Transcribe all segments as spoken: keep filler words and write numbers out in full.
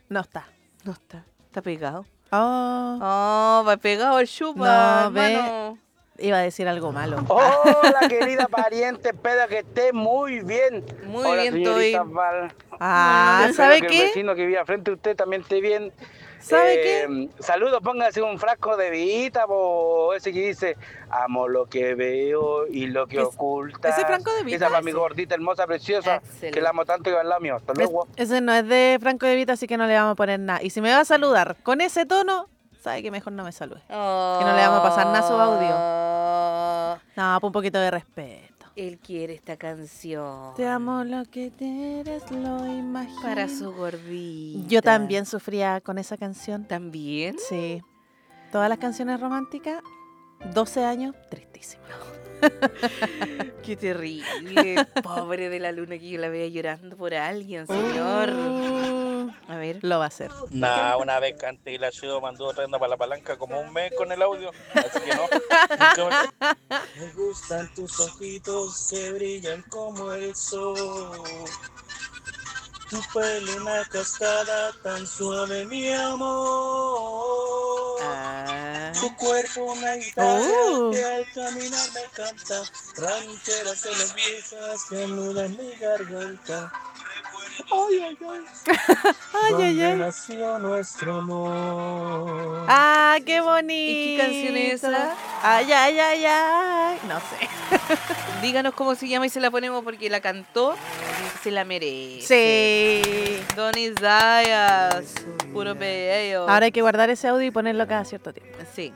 No está. No está. Está pegado. Oh, Oh, va pegado el chupa, No, ve. hermano. iba a decir algo malo. Hola, querida pariente, espero que esté muy bien. Muy Hola, bien, señorita estoy. Val. Ah, Espero ¿sabe que el qué? vecino que vive al frente de usted también esté bien. ¿Sabe Eh, qué? Saludos, póngase un frasco de vita, po, ese que dice, amo lo que veo y lo que Es- ocultas. ese Franco de Vita, Esa para mi ese. gordita hermosa, preciosa, Axel. que la amo tanto y va al lado mío. Hasta Es- luego. ese no es de Franco de Vita, así que no le vamos a poner nada. Y si me va a saludar con ese tono, sabe que mejor no me salude. Que no le vamos a pasar nada a su audio. No, pues un poquito de respeto. Él quiere esta canción. Te amo lo que eres, lo imagino. Para su gordita. Yo también sufría con esa canción. ¿También? Sí. Todas las canciones románticas, doce años, tristísimo. Qué terrible. Pobre de la luna que yo la veía llorando por alguien, señor. Uh, A ver. lo va a hacer. Nah, una vez canté y la ciudad mandó trayendo para la palanca como un mes con el audio, así que no. Me gustan tus ojitos que brillan como el sol. Tu pelo una cascada tan suave, mi amor. Ah. Tu cuerpo una guitarra Uh. que al caminar me canta. Rancheras de las viejas que anudan mi garganta. Ay, ay, ay. Ay, ay, ¿Dónde ay. nació nuestro amor? Ah, qué bonito. ¿Y qué canción es esa? Ay, ay, ay, ay. No sé. Díganos cómo se llama y se la ponemos porque la cantó. Se la merece. Sí. Don Isaias. Puro bello. Ahora hay que guardar ese audio y ponerlo cada cierto tiempo. Sí.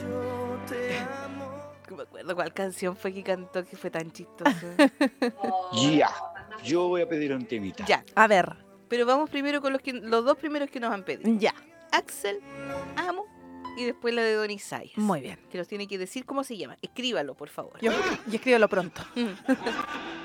No me acuerdo cuál canción fue que cantó que fue tan chistoso. Ya, yo voy a pedir un temita. Ya. A ver, Pero vamos primero con los que los dos primeros que nos han pedido. ya. Axel, Amo y después la de Don Isaias. Muy bien. Que nos tiene que decir cómo se llama. Escríbalo, por favor. Yo, yo escríbelo pronto.